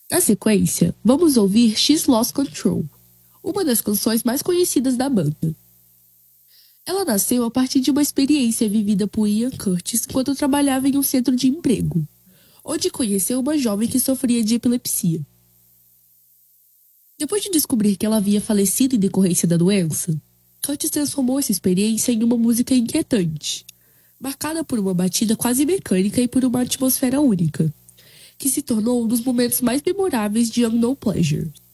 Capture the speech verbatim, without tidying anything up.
Na sequência, vamos ouvir She's Lost Control, uma das canções mais conhecidas da banda. Ela nasceu a partir de uma experiência vivida por Ian Curtis quando trabalhava em um centro de emprego, onde conheceu uma jovem que sofria de epilepsia. Depois de descobrir que ela havia falecido em decorrência da doença, Curtis transformou essa experiência em uma música inquietante, marcada por uma batida quase mecânica e por uma atmosfera única, que se tornou um dos momentos mais memoráveis de Unknown Pleasure.